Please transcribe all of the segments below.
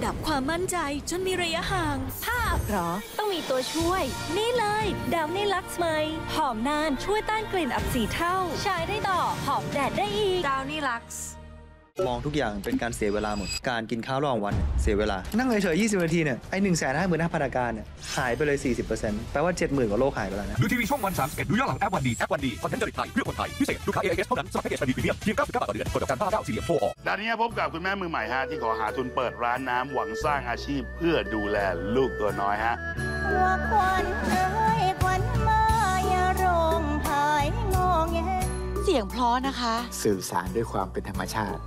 ดับความมั่นใจจนมีระยะห่างถ้าอับหรอต้องมีตัวช่วยนี่เลยดาวนี่ลักซ์ใหม่หอมนานช่วยต้านกลิ่นอับ4 เท่าใช้ได้ต่อหอมแดดได้อีกดาวนี่ลักซ์มองทุกอย่างเป็นการเสียเวลาหมดการกินข้าวระหว่างวันเสียเวลานั่งเฉยๆ20 นาทีเนี่ยไอ้ 155,000 อาการเนี่ยหายไปเลย 40%แปลว่า 70,000 กว่าโรคหายไปแล้วนะดูทีวีช่องวัน31ดูย้อนหลังแอปวันดีคอนเทนต์จริตไทยเพื่อคนไทยพิเศษลูกค้า AIS เท่านั้นสมัครแพ็กเกจวันดีพรีเมียมเพียง99 บาทต่อเดือนกดดอกจัน59 4 เหลี่ยมโทรออกด้านนี้พบกับคุณแม่มือใหม่ฮะที่ขอหาทุนเปิดร้านน้ำหวังสร้างอาชีพเพื่อดูแลลูกตัวน้อยฮะหัวควันเอ้ยควันมาอย่าร้องไห้งอแงเสียงเพราะนะคะสื่อสารด้วยความเป็นธรรมชาติ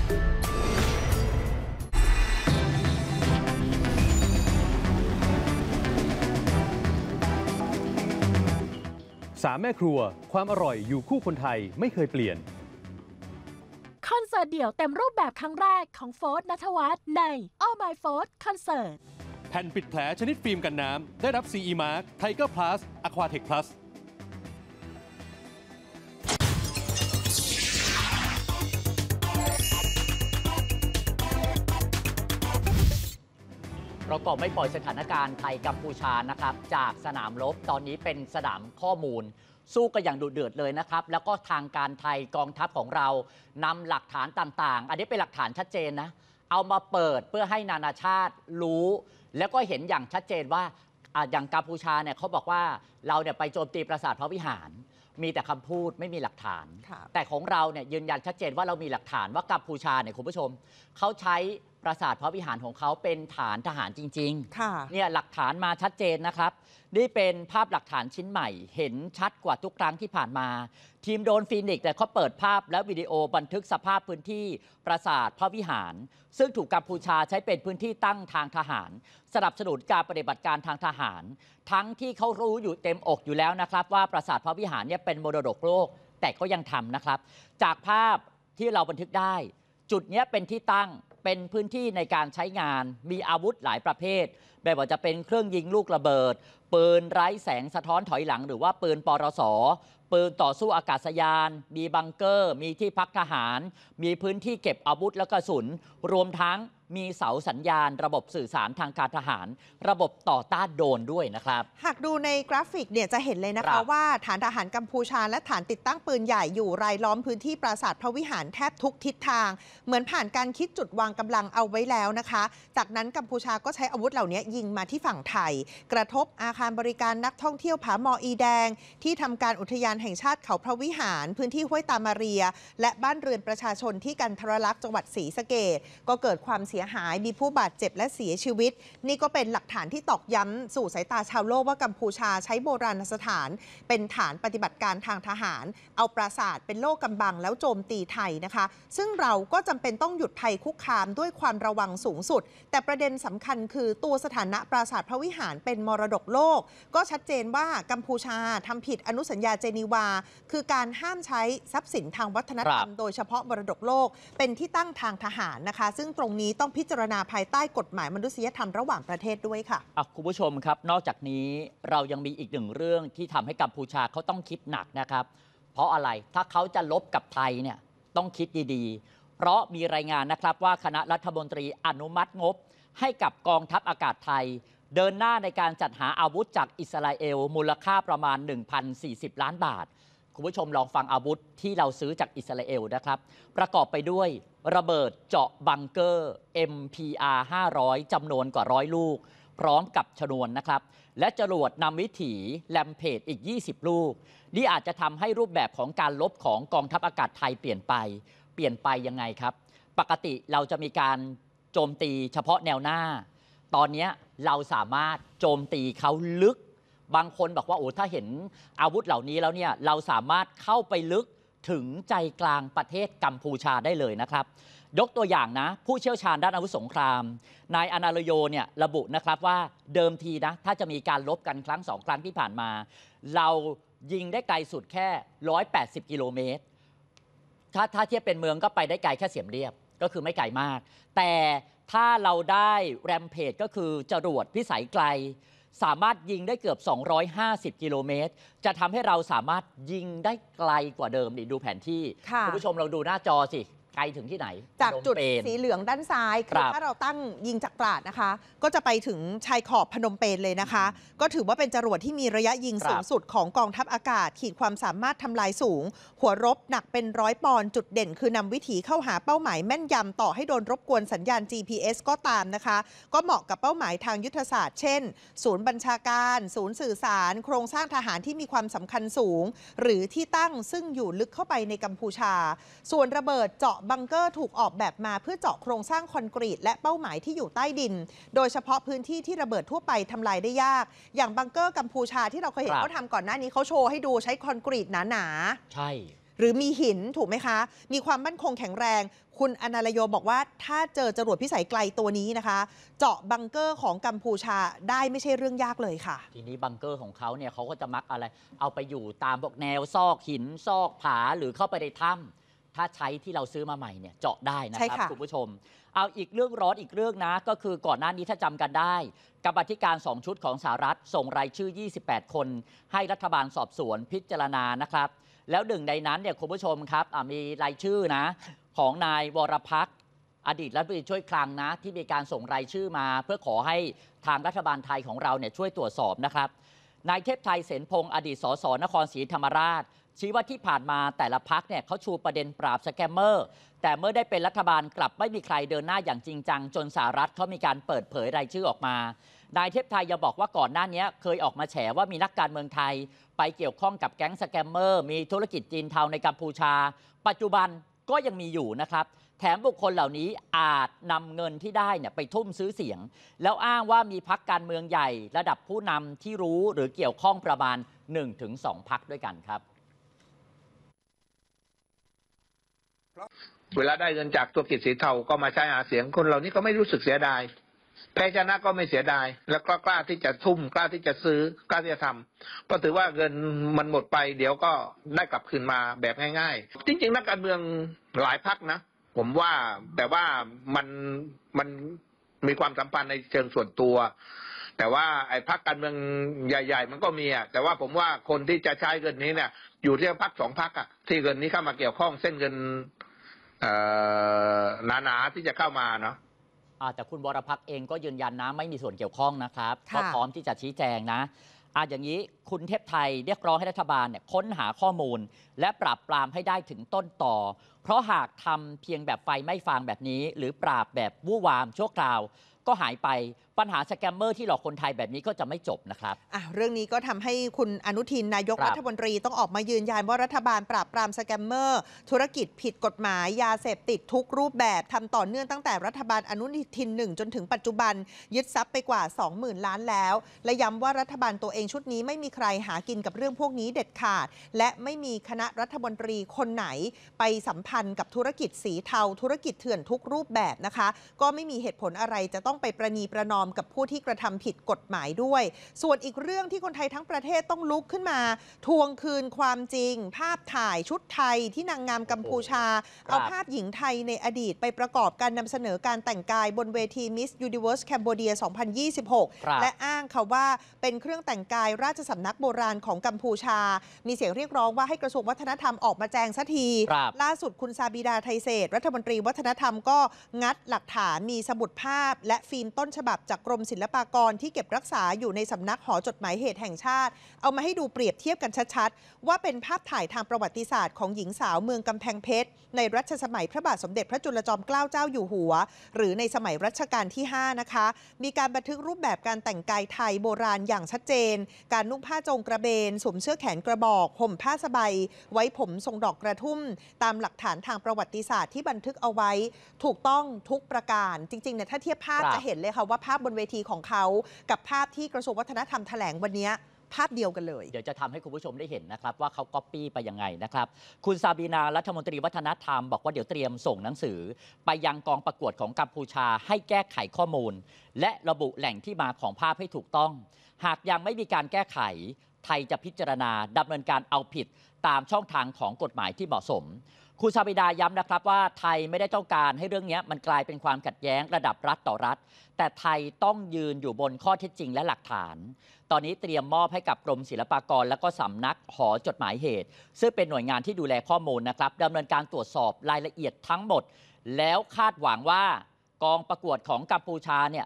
3 แม่ครัวความอร่อยอยู่คู่คนไทยไม่เคยเปลี่ยนคอนเสิร์ตเดี่ยวเต็มรูปแบบครั้งแรกของโฟร์ธ ณัฐวัฒน์ใน All My Fourth Concert แผ่นปิดแผลชนิดฟิล์มกันน้ำได้รับ CE Mark Tiger Plus Aquatech Plus เราก็ไม่ปล่อยสถานการณ์ไทยกัมพูชานะครับจากสนามรบตอนนี้เป็นสนามข้อมูลสู้กันอย่างดุเดือดเลยนะครับแล้วก็ทางการไทยกองทัพของเรานำหลักฐานต่างๆอันนี้เป็นหลักฐานชัดเจนนะเอามาเปิดเพื่อให้นานาชาติรู้แล้วก็เห็นอย่างชัดเจนว่าอย่างกัมพูชาเนี่ยเขาบอกว่าเราเนี่ยไปโจมตีปราสาทพระวิหารมีแต่คำพูดไม่มีหลักฐานแต่ของเราเนี่ยยืนยันชัดเจนว่าเรามีหลักฐานว่ากัมพูชาเนี่ยคุณผู้ชมเขาใช้ปราสาทพระวิหารของเขาเป็นฐานทหารจริงๆเนี่ยหลักฐานมาชัดเจนนะครับนี่เป็นภาพหลักฐานชิ้นใหม่เห็นชัดกว่าทุกครั้งที่ผ่านมาทีมโดรนฟีนิกซ์แต่เขาเปิดภาพและวิดีโอบันทึกสภาพพื้นที่ปราสาทพระวิหารซึ่งถูกกัมพูชาใช้เป็นพื้นที่ตั้งทางทหารสนับสนุนการปฏิบัติการทางทหารทั้งที่เขารู้อยู่เต็มอกอยู่แล้วนะครับว่าปราสาทพระวิหารเนี่ยเป็นมรดกโลกแต่ก็ยังทำนะครับจากภาพที่เราบันทึกได้จุดนี้เป็นที่ตั้งเป็นพื้นที่ในการใช้งานมีอาวุธหลายประเภทไม่ว่าจะเป็นเครื่องยิงลูกระเบิดปืนไร้แสงสะท้อนถอยหลังหรือว่าปืนปรส.ปืนต่อสู้อากาศยานมีบังเกอร์มีที่พักทหารมีพื้นที่เก็บอาวุธและกระสุนรวมทั้งมีเสาสัญญาณระบบสื่อสารทางการทหารระบบต่อต้านโดรนด้วยนะครับหากดูในกราฟิกเนี่ยจะเห็นเลยนะคะว่าฐานทหารกัมพูชาและฐานติดตั้งปืนใหญ่อยู่รายล้อมพื้นที่ปราสาทพระวิหารแทบทุกทิศทางเหมือนผ่านการคิดจุดวางกำลังเอาไว้แล้วนะคะจากนั้นกัมพูชาก็ใช้อาวุธเหล่านี้ยิงมาที่ฝั่งไทยกระทบอาคารบริการนักท่องเที่ยวผาหมออีแดงที่ทำการอุทยานแห่งชาติเขาพระวิหารพื้นที่ห้วยตามาเรียและบ้านเรือนประชาชนที่กันทรลักษณ์จังหวัดศรีสะเกษก็เกิดความเสียหายมีผู้บาดเจ็บและเสียชีวิตนี่ก็เป็นหลักฐานที่ตอกย้ำสู่สายตาชาวโลกว่ากัมพูชาใช้โบราณสถานเป็นฐานปฏิบัติการทางทหารเอาปราสาทเป็นโล่กำบังแล้วโจมตีไทยนะคะซึ่งเราก็จำเป็นต้องหยุดภัยคุกคามด้วยความระวังสูงสุดแต่ประเด็นสำคัญคือตัวสถานะปราสาทพระวิหารเป็นมรดกโลกก็ชัดเจนว่ากัมพูชาทำผิดอนุสัญญาเจนีวาคือการห้ามใช้ทรัพย์สินทางวัฒนธรรมโดยเฉพาะมรดกโลกเป็นที่ตั้งทางทหารนะคะซึ่งตรงนี้ต้องพิจารณาภายใต้กฎหมายมนุษยธรรมระหว่างประเทศด้วยค่ะคุณผู้ชมครับนอกจากนี้เรายังมีอีกหนึ่งเรื่องที่ทำให้กัมพูชาเขาต้องคิดหนักนะครับเพราะอะไรถ้าเขาจะลบกับไทยเนี่ยต้องคิดดีๆเพราะมีรายงานนะครับว่าคณะรัฐมนตรีอนุมัติงบให้กับกองทัพอากาศไทยเดินหน้าในการจัดหาอาวุธจากอิสราเอลมูลค่าประมาณ 1,040 ล้านบาทคุณผู้ชมลองฟังอาวุธที่เราซื้อจากอิสราเอลนะครับประกอบไปด้วยระเบิดเจาะบังเกอร์ MPR 500 จำนวนกว่า100 ลูกพร้อมกับชนวนนะครับและจรวดนำวิถีแลมเพจอีก20 ลูกนี่อาจจะทำให้รูปแบบของการลบของกองทัพอากาศไทยเปลี่ยนไปยังไงครับปกติเราจะมีการโจมตีเฉพาะแนวหน้าตอนนี้เราสามารถโจมตีเขาลึกบางคนบอกว่าโอ้ถ้าเห็นอาวุธเหล่านี้แล้วเนี่ยเราสามารถเข้าไปลึกถึงใจกลางประเทศกัมพูชาได้เลยนะครับยกตัวอย่างนะผู้เชี่ยวชาญด้านอาวุธสงครามนายอนาลโยเนี่ยระบุนะครับว่าเดิมทีนะถ้าจะมีการลบกันครั้ง2 ครั้งที่ผ่านมาเรายิงได้ไกลสุดแค่180 กิโลเมตรถ้าเทียบเป็นเมืองก็ไปได้ไกลแค่เสียมเรียบก็คือไม่ไกลมากแต่ถ้าเราได้แรมเพจก็คือจรวดพิสัยไกลสามารถยิงได้เกือบ250 กิโลเมตรจะทำให้เราสามารถยิงได้ไกลกว่าเดิมนี่ดูแผนที่คุณผู้ชมเราดูหน้าจอสิไกลถึงที่ไหนจากจุดพนมเปญสีเหลืองด้านซ้ายคือถ้าเราตั้งยิงจากตราดนะคะ ก็จะไปถึงชายขอบพนมเปญเลยนะคะ ก็ถือว่าเป็นจรวดที่มีระยะยิงสูงสุดของกองทัพอากาศ ขีดความสามารถทำลายสูง หัวรบหนักเป็น100 ปอนด์จุดเด่นคือนำวิถีเข้าหาเป้าหมายแม่นยำต่อให้โดนรบกวนสัญญาณ GPS ก็ตามนะคะ ก็เหมาะกับเป้าหมายทางยุทธศาสตร์เช่น ศูนย์บัญชาการ ศูนย์สื่อสาร โครงสร้างทหารที่มีความสำคัญสูง หรือที่ตั้งซึ่งอยู่ลึกเข้าไปในกัมพูชา ส่วนระเบิดเจาะบังเกอร์ถูกออกแบบมาเพื่อเจาะโครงสร้างคอนกรีตและเป้าหมายที่อยู่ใต้ดิน โดยเฉพาะพื้นที่ที่ระเบิดทั่วไปทำลายได้ยาก อย่างบังเกอร์กัมพูชาที่เราเคยเห็นเขาทำก่อนหน้านี้เขาโชว์ให้ดูใช้คอนกรีตหนาๆใช่หรือมีหินถูกไหมคะ มีความมั่นคงแข็งแรง คุณอนาลโยบอกว่าถ้าเจอจรวดพิสัยไกลตัวนี้นะคะ เจาะบังเกอร์ของกัมพูชาได้ไม่ใช่เรื่องยากเลยค่ะทีนี้บังเกอร์ของเขาเนี่ยเขาก็จะมักอะไร เอาไปอยู่ตามพวกแนวซอกหินซอกผาหรือเข้าไปในถ้ำถ้าใช้ที่เราซื้อมาใหม่เนี่ยเจาะได้นะครับคุณผู้ชม เอาอีกเรื่องร้อนอีกเรื่องนะก็คือก่อนหน้านี้ถ้าจำกันได้กรรมาธิการ2ชุดของสหรัฐส่งรายชื่อ28คนให้รัฐบาลสอบสวนพิจารณานะครับแล้วหนึ่งในนั้นเนี่ยคุณผู้ชมครับมีรายชื่อนะของนายวรพักษ์อดีตรัฐมนตรีช่วยคลังนะที่มีการส่งรายชื่อมาเพื่อขอให้ทางรัฐบาลไทยของเราเนี่ยช่วยตรวจสอบนะครับนายเทพไทยเสนพงศ์อดีตสสนครศรีธรรมราชชี้ว่าที่ผ่านมาแต่ละพรรคเนี่ยเขาชูประเด็นปราบสแกมเมอร์แต่เมื่อได้เป็นรัฐบาลกลับไม่มีใครเดินหน้าอย่างจริงจังจนสหรัฐเขามีการเปิดเผยรายชื่อออกมานายเทพไทยยังบอกว่าก่อนหน้านี้เคยออกมาแฉว่ามีนักการเมืองไทยไปเกี่ยวข้องกับแก๊งสแกมเมอร์มีธุรกิจจีนเทาในกัมพูชาปัจจุบันก็ยังมีอยู่นะครับแถมบุคคลเหล่านี้อาจนำเงินที่ได้เนี่ยไปทุ่มซื้อเสียงแล้วอ้างว่ามีพรรคการเมืองใหญ่ระดับผู้นำที่รู้หรือเกี่ยวข้องประมาณ 1-2 พรรคด้วยกันครับเวลาได้เงินจากธุรกิจสีเทาก็มาใช้หาเสียงคนเหล่านี้ก็ไม่รู้สึกเสียดายแพ้ชนะก็ไม่เสียดายแล้วก็กล้าที่จะทุ่มกล้าที่จะซื้อกล้าที่จะทำเพราะถือว่าเงินมันหมดไปเดี๋ยวก็ได้กลับคืนมาแบบง่ายๆจริงๆนักการเมืองหลายพรรคนะผมว่าแต่ว่ามันมีความสัมพันธ์ในเชิงส่วนตัวแต่ว่าไอ้พรรคการเมืองใหญ่ๆมันก็มีอ่ะแต่ว่าผมว่าคนที่จะใช้เงินนี้เนี่ยอยู่ที่พรรค2 พรรคอ่ะที่เงินนี้เข้ามาเกี่ยวข้องเส้นเงินหนาๆที่จะเข้ามาเนาะแต่คุณวรพักษ์เองก็ยืนยันนะไม่มีส่วนเกี่ยวข้องนะครับก็พร้อมที่จะชี้แจงนะอย่างนี้คุณเทพไทยเรียกร้องให้รัฐบาลเนี่ยค้นหาข้อมูลและปราบปรามให้ได้ถึงต้นต่อเพราะหากทำเพียงแบบไฟไม่ฟางแบบนี้หรือปราบแบบวู่วามชั่วคราวก็หายไปปัญหาสแกมเมอร์ที่หลอกคนไทยแบบนี้ก็จะไม่จบนะครับเรื่องนี้ก็ทำให้คุณอนุทินนายกรัฐมนตรีต้องออกมายืนยันว่ารัฐบาลปราบปรามสแกมเมอร์ธุรกิจผิดกฎหมายยาเสพติดทุกรูปแบบทำต่อเนื่องตั้งแต่รัฐบาลอนุทิน1จนถึงปัจจุบันยึดทรัพย์ไปกว่า 20,000 ล้านแล้วและย้ำว่ารัฐบาลตัวเองชุดนี้ไม่มีใครหากินกับเรื่องพวกนี้เด็ดขาดและไม่มีคณะรัฐมนตรีคนไหนไปสัมพันธ์กับธุรกิจสีเทาธุรกิจเถื่อนทุกรูปแบบนะคะก็ไม่มีเหตุผลอะไรจะต้องไปประนีประนอมกับผู้ที่กระทำผิดกฎหมายด้วยส่วนอีกเรื่องที่คนไทยทั้งประเทศต้องลุกขึ้นมาทวงคืนความจริงภาพถ่ายชุดไทยที่นางงามกัมพูชาเอาภาพหญิงไทยในอดีตไปประกอบการนำเสนอการแต่งกายบนเวที Miss Universe Cambodia 2026 และอ้างค่ะว่าเป็นเครื่องแต่งกายราชสำนักโบราณของกัมพูชามีเสียงเรียกร้องว่าให้กระทรวงวัฒนธรรมออกมาแจงสักทีล่าสุดคุณซาบิดาไทเศษรัฐมนตรีวัฒนธรรมก็งัดหลักฐานมีสมุดภาพและฟิล์มต้นฉบับจากกรมศิลปากรที่เก็บรักษาอยู่ในสำนักหอจดหมายเหตุแห่งชาติเอามาให้ดูเปรียบเทียบกันชัดๆว่าเป็นภาพถ่ายทางประวัติศาสตร์ของหญิงสาวเมืองกำแพงเพชรในรัชสมัยพระบาทสมเด็จพระจุลจอมเกล้าเจ้าอยู่หัวหรือในสมัยรัชกาลที่ 5 นะคะมีการบันทึกรูปแบบการแต่งกายไทยโบราณอย่างชัดเจนการนุ่งผ้าจงกระเบนสวมเสื้อแขนกระบอกห่มผ้าสบายไว้ผมทรงดอกกระทุ่มตามหลักฐานทางประวัติศาสตร์ที่บันทึกเอาไว้ถูกต้องทุกประการจริงๆเนี่ยถ้าเทียบภาพจะเห็นเลยค่ะว่าภาพบนเวทีของเขากับภาพที่กระทรวงวัฒนธรรมแถลงวันนี้ภาพเดียวกันเลยเดี๋ยวจะทำให้คุณผู้ชมได้เห็นนะครับว่าเขาก๊อปปี้ไปยังไงนะครับคุณซาบีนารัฐมนตรีวัฒนธรรมบอกว่าเดี๋ยวเตรียมส่งหนังสือไปยังกองประกวดของกัมพูชาให้แก้ไขข้อมูลและระบุแหล่งที่มาของภาพให้ถูกต้องหากยังไม่มีการแก้ไขไทยจะพิจารณาดำเนินการเอาผิดตามช่องทางของกฎหมายที่เหมาะสมครูชาบิดาย้ำนะครับว่าไทยไม่ได้ต้องการให้เรื่องนี้มันกลายเป็นความขัดแย้งระดับรัฐต่อรัฐแต่ไทยต้องยืนอยู่บนข้อเท็จจริงและหลักฐานตอนนี้เตรียมมอบให้กับกรมศิลปากรและก็สำนักหอจดหมายเหตุซึ่งเป็นหน่วยงานที่ดูแลข้อมูลนะครับดำเนินการตรวจสอบรายละเอียดทั้งหมดแล้วคาดหวังว่ากองประกวดของกัมพูชาเนี่ย